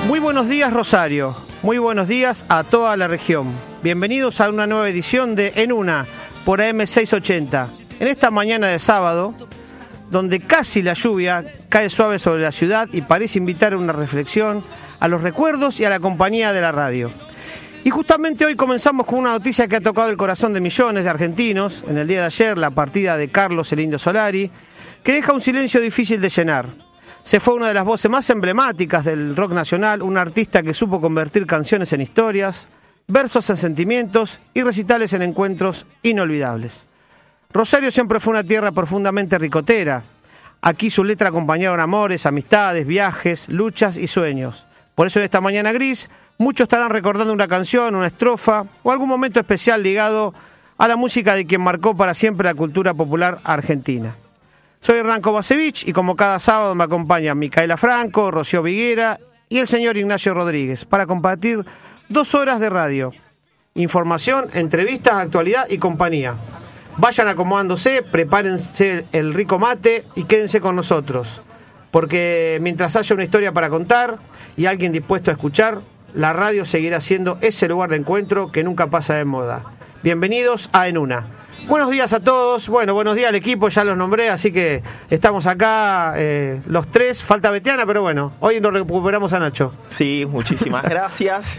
Muy buenos días, Rosario. Muy buenos días a toda la región. Bienvenidos a una nueva edición de En Una por AM680. En esta mañana de sábado, donde casi la lluvia cae suave sobre la ciudad y parece invitar a una reflexión, a los recuerdos y a la compañía de la radio. Y justamente hoy comenzamos con una noticia que ha tocado el corazón de millones de argentinos. En el día de ayer, la partida de Carlos el Indio Solari, que deja un silencio difícil de llenar. Se fue una de las voces más emblemáticas del rock nacional, un artista que supo convertir canciones en historias, versos en sentimientos y recitales en encuentros inolvidables. Rosario siempre fue una tierra profundamente ricotera. Aquí su letra acompañaron amores, amistades, viajes, luchas y sueños. Por eso en esta mañana gris, muchos estarán recordando una canción, una estrofa o algún momento especial ligado a la música de quien marcó para siempre la cultura popular argentina. Soy Hernán Kovacevic y como cada sábado me acompañan Micaela Franco, Rocío Viguera y el señor Ignacio Rodríguez para compartir 2 horas de radio. Información, entrevistas, actualidad y compañía. Vayan acomodándose, prepárense el rico mate y quédense con nosotros. Porque mientras haya una historia para contar y alguien dispuesto a escuchar, la radio seguirá siendo ese lugar de encuentro que nunca pasa de moda. Bienvenidos a En Una. Buenos días a todos. Bueno, buenos días al equipo, ya los nombré, así que estamos acá los tres. Falta Betiana, pero bueno, hoy nos recuperamos a Nacho. Sí, muchísimas gracias.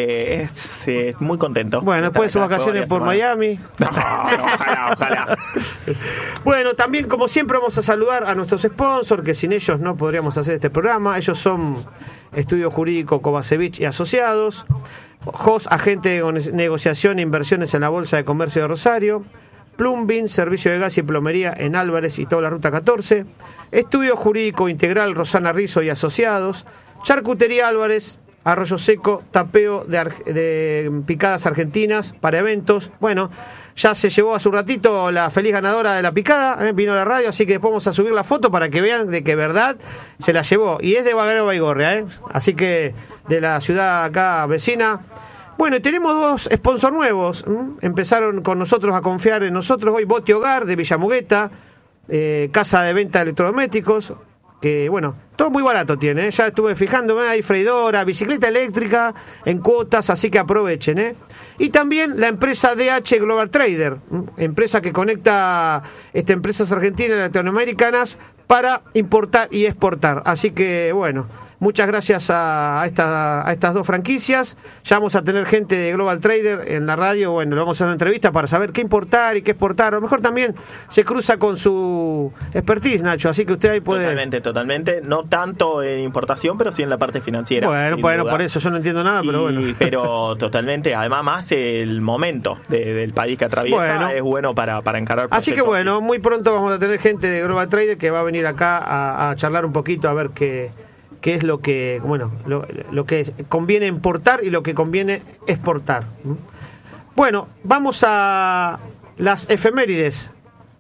Muy contento. Bueno, después de sus vacaciones por Miami. No, ojalá. Bueno, también como siempre vamos a saludar a nuestros sponsors, que sin ellos no podríamos hacer este programa. Ellos son Estudio Jurídico Kovacevic y Asociados, JOS, agente de negociación e inversiones en la Bolsa de Comercio de Rosario, Plumbing, servicio de gas y plomería en Álvarez y toda la Ruta 14, Estudio Jurídico Integral Rosana Rizzo y Asociados, Charcutería Álvarez, Arroyo Seco, tapeo de picadas argentinas para eventos. Bueno, ya se llevó hace un ratito la feliz ganadora de la picada, vino a la radio, así que después vamos a subir la foto para que vean de que verdad se la llevó. Y es de Bagrano Baigorria, así que de la ciudad acá vecina. Bueno, y tenemos 2 sponsors nuevos. Empezaron con nosotros a confiar en nosotros hoy. Bote Hogar de Villamugueta, casa de venta de electrodomésticos, que bueno, todo muy barato tiene, ya estuve fijándome, hay freidora, bicicleta eléctrica en cuotas, así que aprovechen. Y también la empresa DH Global Trader, empresa que conecta empresas argentinas y latinoamericanas para importar y exportar. Así que bueno, muchas gracias a estas 2 franquicias. Ya vamos a tener gente de Global Trader en la radio. Bueno, le vamos a hacer una entrevista para saber qué importar y qué exportar. A lo mejor también se cruza con su expertise, Nacho. Así que usted ahí puede... Totalmente. No tanto en importación, pero sí en la parte financiera. Bueno, por eso yo no entiendo nada, pero bueno. Pero totalmente. Además, más el momento del país que atraviesa es bueno para encarar. Así que bueno, muy pronto vamos a tener gente de Global Trader que va a venir acá a charlar un poquito a ver qué es lo que, bueno, lo que conviene importar y lo que conviene exportar. Bueno, vamos a las efemérides.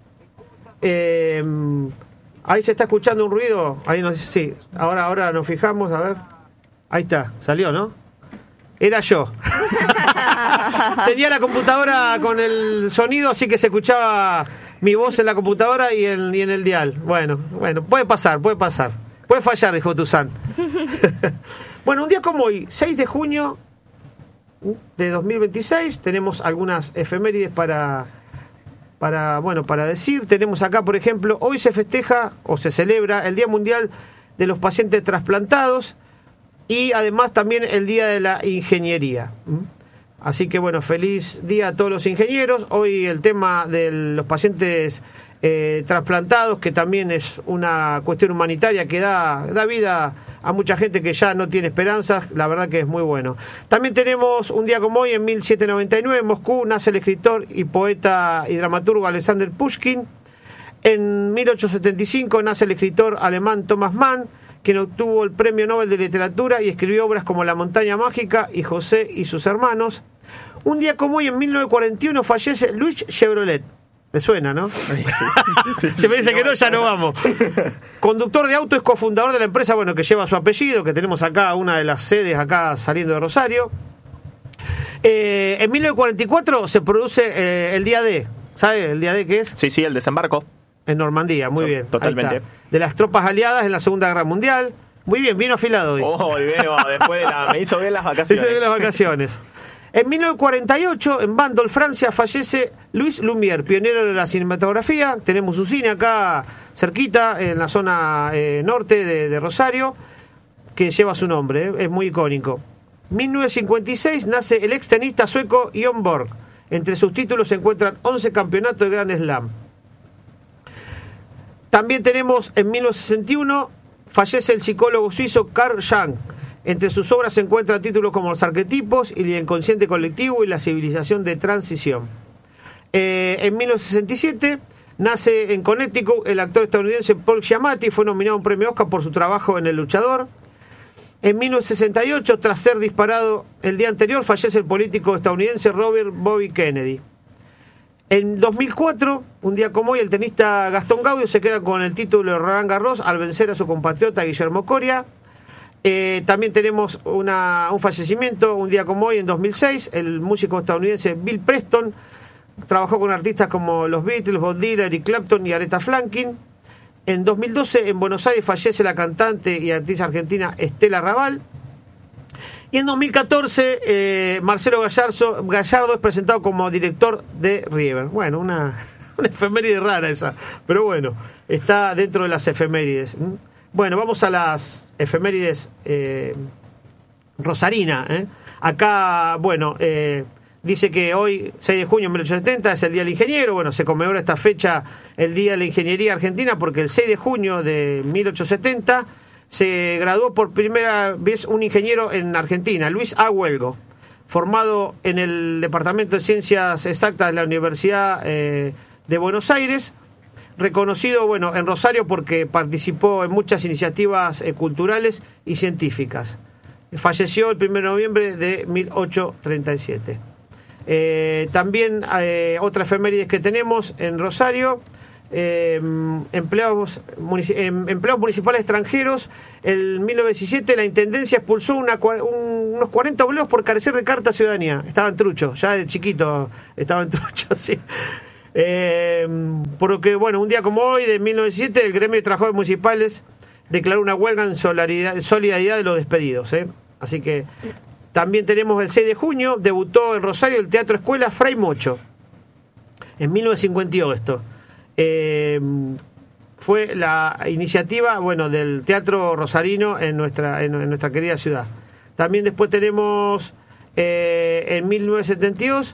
Ahí se está escuchando un ruido. Ahí sí, ahora nos fijamos, a ver. Ahí está, salió, ¿no? Era yo. Tenía la computadora con el sonido, así que se escuchaba mi voz en la computadora y en el dial. Bueno, puede pasar. Puede fallar, dijo Tuzán. Bueno, un día como hoy, 6 de junio de 2026, tenemos algunas efemérides para decir. Tenemos acá, por ejemplo, hoy se festeja o se celebra el Día Mundial de los Pacientes Trasplantados y además también el Día de la Ingeniería. Así que bueno, feliz día a todos los ingenieros. Hoy el tema de los pacientes trasplantados, que también es una cuestión humanitaria que da vida a mucha gente que ya no tiene esperanzas, la verdad que es muy bueno. También tenemos un día como hoy, en 1799, en Moscú, nace el escritor y poeta y dramaturgo Alexander Pushkin. En 1875 nace el escritor alemán Thomas Mann, quien obtuvo el Premio Nobel de Literatura y escribió obras como La montaña mágica y José y sus hermanos. Un día como hoy, en 1941, fallece Louis Chevrolet. ¿Te suena, no? Sí. Se me dice que no, ya no vamos. Conductor de auto, es cofundador de la empresa, bueno, que lleva su apellido, que tenemos acá, una de las sedes acá saliendo de Rosario. En 1944 se produce el día D. ¿Sabe el día D qué es? Sí, el desembarco. En Normandía, muy bien. Totalmente. De las tropas aliadas en la Segunda Guerra Mundial. Muy bien, vino afilado hoy. Después me hizo bien las vacaciones. Me hizo bien las vacaciones. En 1948, en Bandol, Francia, fallece Louis Lumière, pionero de la cinematografía. Tenemos un cine acá cerquita, en la zona norte de Rosario, que lleva su nombre, es muy icónico. 1956 nace el extenista sueco Björn Borg. Entre sus títulos se encuentran 11 campeonatos de Grand Slam. También tenemos en 1961, fallece el psicólogo suizo Carl Jung. Entre sus obras se encuentran títulos como Los arquetipos y El inconsciente colectivo y La civilización de transición. En 1967 nace en Connecticut el actor estadounidense Paul Giamatti, fue nominado a un premio Oscar por su trabajo en El luchador. En 1968, tras ser disparado el día anterior, fallece el político estadounidense Robert Bobby Kennedy. En 2004, un día como hoy, el tenista Gastón Gaudio se queda con el título de Roland Garros al vencer a su compatriota Guillermo Coria. También tenemos un fallecimiento, un día como hoy, en 2006, el músico estadounidense Bill Preston trabajó con artistas como los Beatles, Bob Dylan, Eric Clapton y Aretha Franklin. En 2012, en Buenos Aires, fallece la cantante y actriz argentina Estela Raval. Y en 2014, Marcelo Gallardo es presentado como director de River. Bueno, una efeméride rara esa, pero bueno, está dentro de las efemérides. Bueno, vamos a las efemérides rosarina. Acá, bueno, dice que hoy, 6 de junio de 1870, es el Día del Ingeniero. Bueno, se conmemora esta fecha, el Día de la Ingeniería Argentina, porque el 6 de junio de 1870 se graduó por primera vez un ingeniero en Argentina, Luis A. Huelgo, formado en el Departamento de Ciencias Exactas de la Universidad de Buenos Aires, reconocido, bueno, en Rosario porque participó en muchas iniciativas culturales y científicas. Falleció el 1 de noviembre de 1837. También otra efemérides que tenemos en Rosario, empleados municipales extranjeros. En 1917 la Intendencia expulsó unos 40 obreros por carecer de carta de ciudadanía. Estaban truchos, ya de chiquito estaban truchos, sí. Porque, bueno, un día como hoy, de 1917, el gremio de trabajadores municipales declaró una huelga en solidaridad de los despedidos. Así que también tenemos el 6 de junio, debutó en Rosario el Teatro Escuela Fray Mocho. En 1952 esto. Fue la iniciativa, bueno, del teatro rosarino en nuestra querida ciudad. También después tenemos en 1972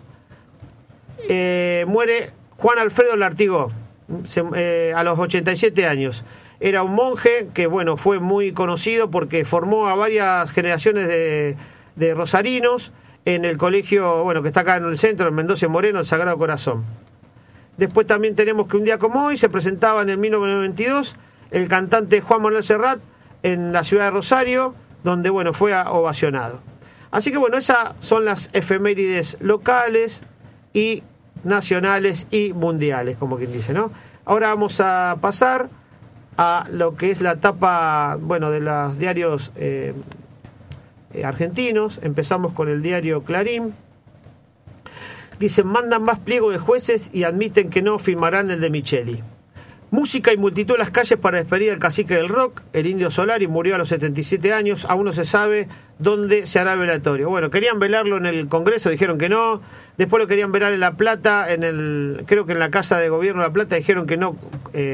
muere Juan Alfredo Lartigó a los 87 años. Era un monje que, bueno, fue muy conocido porque formó a varias generaciones de rosarinos en el colegio, bueno, que está acá en el centro, en Mendoza Moreno, el Sagrado Corazón. Después también tenemos que un día como hoy se presentaba en el 1992 el cantante Juan Manuel Serrat en la ciudad de Rosario, donde, bueno, fue ovacionado. Así que, bueno, esas son las efemérides locales y nacionales y mundiales, como quien dice, ¿no? Ahora vamos a pasar a lo que es la tapa, bueno, de los diarios argentinos. Empezamos con el diario Clarín. Dicen, mandan más pliego de jueces y admiten que no firmarán el de Micheli. Música y multitud en las calles para despedir al cacique del rock, el Indio Solari, murió a los 77 años, aún no se sabe dónde se hará el velatorio. Bueno, querían velarlo en el Congreso, dijeron que no, después lo querían velar en La Plata, creo que en la Casa de Gobierno de La Plata, dijeron que no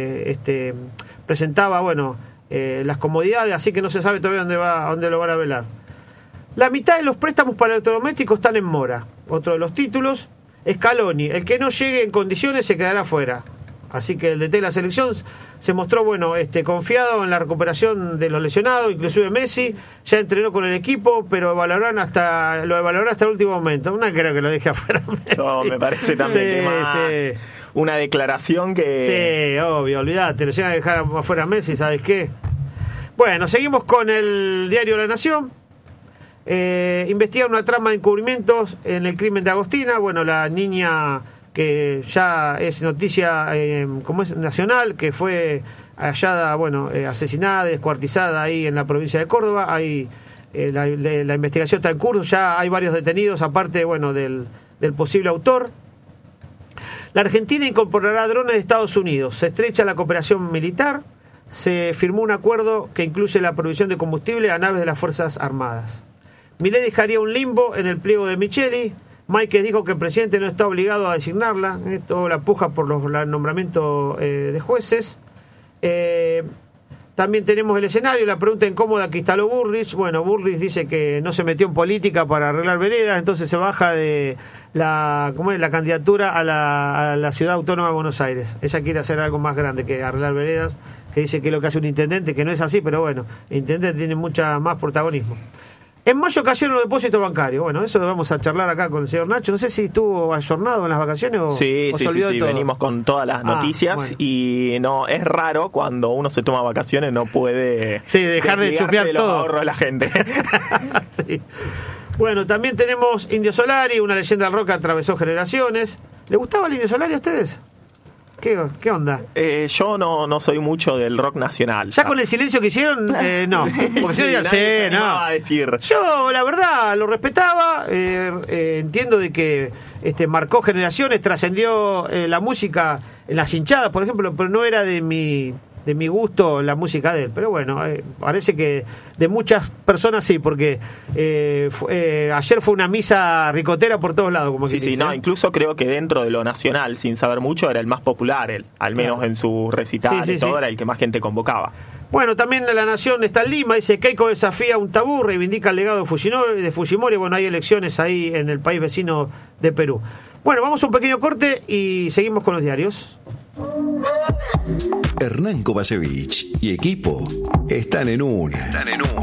presentaba, bueno, las comodidades, así que no se sabe todavía dónde lo van a velar. La mitad de los préstamos para electrodomésticos están en mora. Otro de los títulos, Scaloni, el que no llegue en condiciones se quedará fuera. Así que el DT de la selección se mostró, bueno, confiado en la recuperación de los lesionados, inclusive Messi ya entrenó con el equipo, pero lo evaluarán hasta el último momento. No creo que lo deje afuera Messi. No, me parece también sí. Una declaración que... Sí, obvio, olvídate, lo llegan a dejar afuera Messi, ¿sabes qué? Bueno, seguimos con el diario La Nación. Investigan una trama de encubrimientos en el crimen de Agostina. Bueno, la niña que ya es noticia como es nacional, que fue hallada, bueno, asesinada, descuartizada ahí en la provincia de Córdoba. Ahí la investigación está en curso, ya hay varios detenidos, aparte, bueno, del posible autor. La Argentina incorporará drones de Estados Unidos, se estrecha la cooperación militar, se firmó un acuerdo que incluye la provisión de combustible a naves de las Fuerzas Armadas. Milei dejaría un limbo en el pliego de Micheli. Máquez dijo que el presidente no está obligado a designarla. Esto la puja por el nombramiento de jueces. También tenemos el escenario, la pregunta incómoda que instaló Burrich. Bueno, Burrich dice que no se metió en política para arreglar veredas, entonces se baja de la candidatura a la Ciudad Autónoma de Buenos Aires. Ella quiere hacer algo más grande que arreglar veredas, que dice que es lo que hace un intendente, que no es así, pero bueno, el intendente tiene mucha más protagonismo. En mayo cayeron los depósitos bancarios. Bueno, eso vamos a charlar acá con el señor Nacho. No sé si estuvo ayornado en las vacaciones o sí, se olvidó de todo. Venimos con todas las noticias. Bueno. Y no, es raro cuando uno se toma vacaciones, no puede dejar de chusmear de todo. Los ahorros de la gente. Sí. Bueno, también tenemos Indio Solari, una leyenda del rock que atravesó generaciones. ¿Le gustaba el Indio Solari a ustedes? ¿Qué onda? Yo no soy mucho del rock nacional. Ya con el silencio que hicieron, no. Porque sí, no. A decir. Yo, la verdad, lo respetaba. Entiendo de que marcó generaciones, trascendió la música en las hinchadas, por ejemplo, pero no era de mi gusto la música de él. Pero bueno, parece que de muchas personas sí, porque ayer fue una misa ricotera por todos lados, como que sí, no, incluso creo que dentro de lo nacional, sin saber mucho, era el más popular, al menos en su recital y todo, era el que más gente convocaba. Bueno, también La Nación está en Lima, dice Keiko desafía un tabú, reivindica el legado de Fujimori. Bueno, hay elecciones ahí en el país vecino de Perú. Bueno, vamos a un pequeño corte y seguimos con los diarios. Hernán Kovacevic y equipo están en una.